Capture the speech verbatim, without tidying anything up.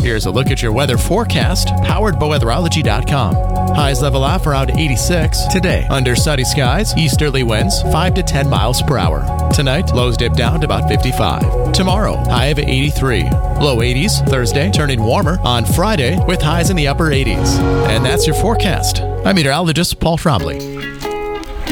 Here's a look at your weather forecast, powered by weatherology dot com. Highs level off around eighty-six. Today, under sunny skies, easterly winds five to ten miles per hour. Tonight, lows dip down to about fifty-five. Tomorrow, high of eighty-three. Low eighties. Thursday, turning warmer on Friday with highs in the upper eighties. And that's your forecast. I'm meteorologist Paul Trombley.